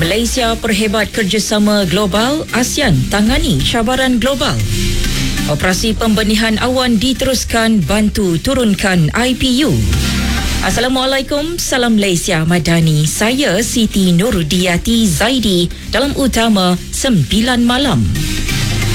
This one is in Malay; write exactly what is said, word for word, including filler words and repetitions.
Malaysia perhebat kerjasama global, ASEAN tangani cabaran global. Operasi pembenihan awan diteruskan bantu turunkan I P U. Assalamualaikum, salam Malaysia Madani. Saya Siti Nurudiyati Zaidi dalam Utama sembilan malam.